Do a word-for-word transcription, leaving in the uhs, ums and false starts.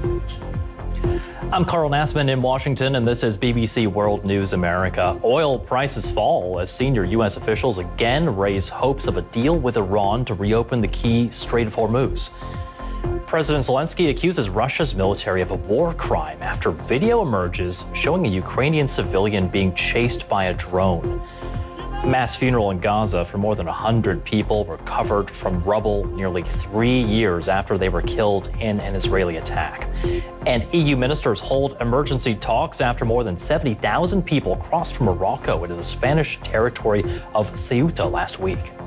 I'm Carl Nassman in Washington, and this is B B C World News America. Oil prices fall as senior U S officials again raise hopes of a deal with Iran to reopen the key Strait of Hormuz. President Zelensky accuses Russia's military of a war crime after video emerges showing a Ukrainian civilian being chased by a drone. Mass funeral in Gaza for more than one hundred people recovered from rubble nearly three years after they were killed in an Israeli attack. And E U ministers hold emergency talks after more than seventy thousand people crossed from Morocco into the Spanish territory of Ceuta last week.